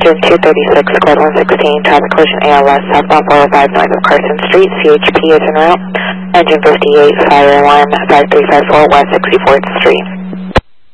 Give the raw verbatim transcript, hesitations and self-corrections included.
engine two thirty-six, squad one sixteen, traffic collision A L S, southbound four oh five north of Carson Street, C H P is en route. Engine fifty-eight, fire one five three five four, west sixty-fourth Street.